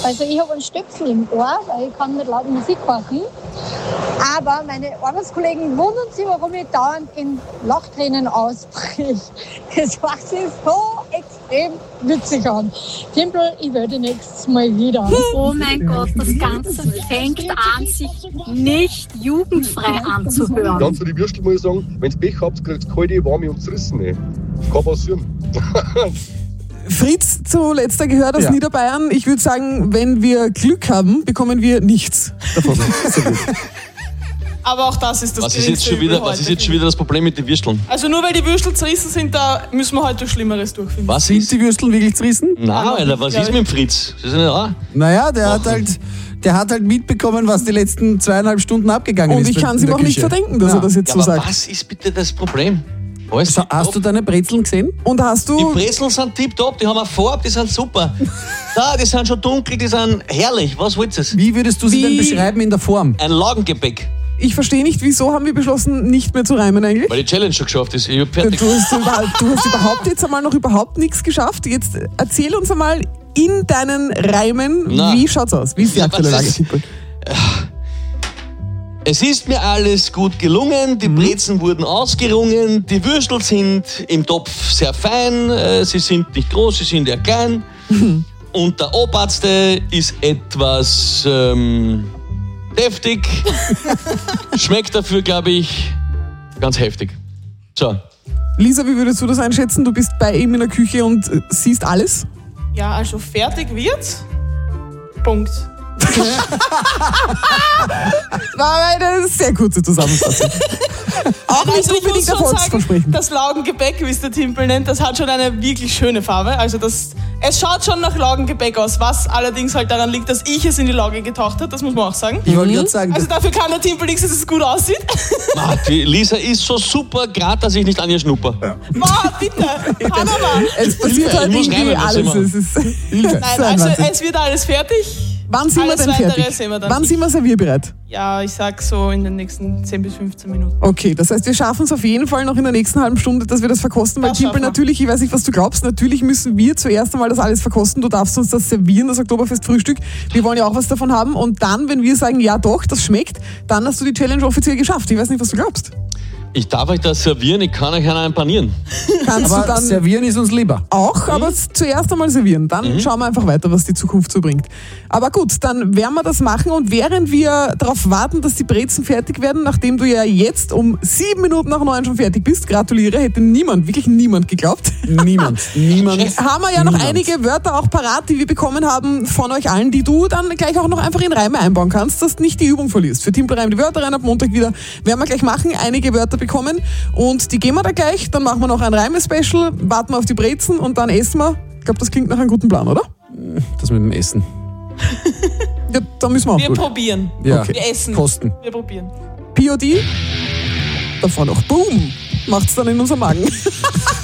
Also ich habe einen Stöpsel im Ohr, weil ich kann nicht laut Musik hören. Aber meine Arbeitskollegen wundern sich, warum ich dauernd in Lachtränen ausbrich. Das macht sich so extrem witzig an. Timpel, ich werde nächstes Mal wieder. Oh mein Gott, das Ganze fängt an, sich nicht jugendfrei anzuhören. Ganz für die Würstel muss ich sagen, wenn ihr Pech habt, kriegt ihr kalte, warme und zerrissen. Kann passieren. Fritz, zuletzt gehört aus Niederbayern. Ich würde sagen, wenn wir Glück haben, bekommen wir nichts davon. Aber auch das ist das Was ist jetzt schon wieder das Problem mit den Würsteln? Also nur weil die Würstel zerrissen sind, da müssen wir heute Schlimmeres durchfinden. Was Sind ist? die Würstel wirklich zerrissen? Nein, Alter, was ist mit dem Fritz? Das ist nicht auch. Naja, der hat halt mitbekommen, was die letzten 2,5 Stunden abgegangen ist. Und ich kann es ihm auch nicht verdenken, dass er das jetzt so aber sagt. was ist bitte das Problem? Alles Hast du deine Brezeln gesehen? Und hast Die du... Brezeln sind tipptopp, die haben eine Farbe, die sind super. Da, die sind schon dunkel, die sind herrlich. Was wollt ihr? Wie würdest du sie denn beschreiben in der Form? Ein Laugengebäck. Ich verstehe nicht, wieso haben wir beschlossen, nicht mehr zu reimen eigentlich? Weil die Challenge schon geschafft ist. Ich hab fertig. Du hast überhaupt jetzt einmal noch überhaupt nichts geschafft. Jetzt erzähl uns einmal in deinen Reimen, wie schaut's aus? Wie ist die aktuelle Lage? Es ist mir alles gut gelungen, die Brezen wurden ausgerungen, die Würstel sind im Topf sehr fein, sie sind nicht groß, sie sind eher klein und der Oberste ist etwas deftig, schmeckt dafür, glaube ich, ganz heftig. So. Lisa, wie würdest du das einschätzen? Du bist bei ihm in der Küche und siehst alles? Ja, also fertig wird's. Punkt. Das war eine sehr kurze Zusammenfassung. Auch nicht ich unbedingt Erfolgsversprechen. Das Laugengebäck, wie es der Timpel nennt, das hat schon eine wirklich schöne Farbe. Also es schaut schon nach Laugengebäck aus, was allerdings halt daran liegt, dass ich es in die Lauge getaucht habe, das muss man auch sagen. Ich wollte gerade sagen, also dafür kann der Timpel nichts, dass es gut aussieht. Die Lisa ist so super, gerade dass ich nicht an ihr schnupper. Bitte, Panama. Es passiert halt muss irgendwie reimen, alles. Es ist Nein, also es wird alles fertig. Wann sind wir Alles denn Weitere fertig? sehen wir dann. Wann sind wir servierbereit? Ja, ich sag so in den nächsten 10 bis 15 Minuten. Okay, das heißt, wir schaffen es auf jeden Fall noch in der nächsten halben Stunde, dass wir das verkosten, weil Das Timpel schaffen wir. natürlich, ich weiß nicht, was du glaubst, natürlich müssen wir zuerst einmal das alles verkosten. Du darfst uns das servieren, das Oktoberfest-Frühstück. Wir wollen ja auch was davon haben und dann, wenn wir sagen, ja doch, das schmeckt, dann hast du die Challenge offiziell geschafft. Ich weiß nicht, was du glaubst. Ich darf euch das servieren, ich kann euch einen panieren. Kannst aber du dann servieren ist uns lieber. auch, aber zuerst einmal servieren. Dann schauen wir einfach weiter, was die Zukunft so bringt. Aber gut, dann werden wir das machen und während wir darauf warten, dass die Brezen fertig werden, nachdem du ja jetzt um 7 Minuten nach 9 schon fertig bist, gratuliere, hätte niemand, wirklich niemand geglaubt. Niemand. Haben wir ja noch einige Wörter auch parat, die wir bekommen haben von euch allen, die du dann gleich auch noch einfach in Reime einbauen kannst, dass du nicht die Übung verlierst. Für Timpel reimt die Wörter rein, ab Montag wieder werden wir gleich machen, einige Wörter bekommen und die gehen wir da gleich, dann machen wir noch ein Reime-Special, warten wir auf die Brezen und dann essen wir. Ich glaube, das klingt nach einem guten Plan, oder? Das mit dem Essen. Ja, dann müssen wir auch Wir durch. probieren. Ja. Okay. Wir essen. Kosten. Wir probieren. POD, davor noch Boom, macht's dann in unserem Magen.